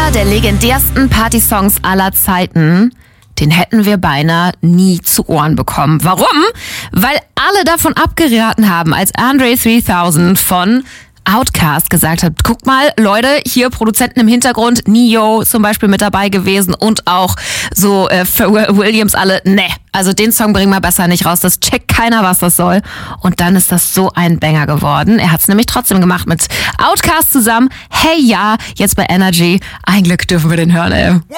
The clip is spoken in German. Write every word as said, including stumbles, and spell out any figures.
Einer der legendärsten Partysongs aller Zeiten, den hätten wir beinahe nie zu Ohren bekommen. Warum? Weil alle davon abgeraten haben, als Andre dreitausend von Outkast gesagt hat, guck mal, Leute, hier Produzenten im Hintergrund, Neo zum Beispiel mit dabei gewesen und auch so äh, Pharrell Williams alle, ne, also den Song bringen wir besser nicht raus, das checkt keiner, was das soll. Und dann ist das so ein Banger geworden. Er hat es nämlich trotzdem gemacht mit Outkast zusammen. Hey ja, jetzt bei Energy. Ein Glück dürfen wir den hören, ey.